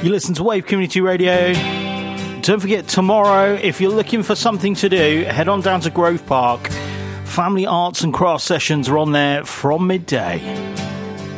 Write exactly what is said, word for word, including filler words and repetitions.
You listen to Wave Community Radio. Don't forget, tomorrow, if you're looking for something to do, head on down to Grove Park. Family Arts and Crafts sessions are on there from midday.